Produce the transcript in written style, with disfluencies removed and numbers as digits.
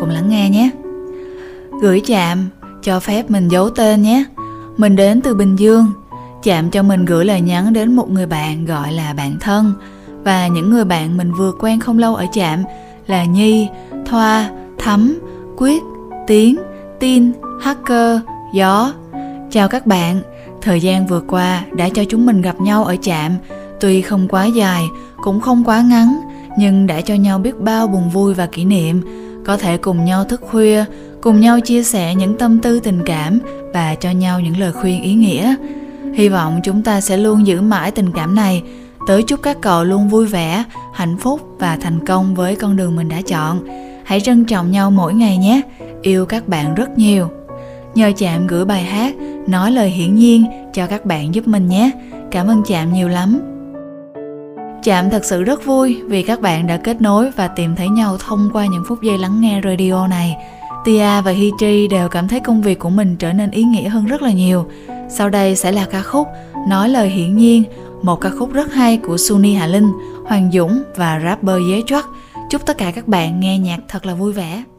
cùng lắng nghe nhé. Gửi Chạm, cho phép mình giấu tên nhé. Mình đến từ Bình Dương. Chạm cho mình gửi lời nhắn đến một người bạn gọi là bạn thân, và những người bạn mình vừa quen không lâu ở Chạm là Nhi, Thoa, Thắm, Quyết, Tiến, Tin, Hacker, Gió. Chào các bạn, thời gian vừa qua đã cho chúng mình gặp nhau ở Chạm. Tuy không quá dài, cũng không quá ngắn, nhưng đã cho nhau biết bao buồn vui và kỷ niệm. Có thể cùng nhau thức khuya, cùng nhau chia sẻ những tâm tư tình cảm và cho nhau những lời khuyên ý nghĩa. Hy vọng chúng ta sẽ luôn giữ mãi tình cảm này. Tớ chúc các cậu luôn vui vẻ, hạnh phúc và thành công với con đường mình đã chọn. Hãy trân trọng nhau mỗi ngày nhé. Yêu các bạn rất nhiều. Nhờ Chạm gửi bài hát Nói lời hiển nhiên cho các bạn giúp mình nhé. Cảm ơn Chạm nhiều lắm. Chạm thật sự rất vui vì các bạn đã kết nối và tìm thấy nhau thông qua những phút giây lắng nghe radio này. Tia và Hi Tri đều cảm thấy công việc của mình trở nên ý nghĩa hơn rất là nhiều. Sau đây sẽ là ca khúc Nói lời hiển nhiên, một ca khúc rất hay của Sunny Hà Linh, Hoàng Dũng và rapper Dế Truck. Chúc tất cả các bạn nghe nhạc thật là vui vẻ.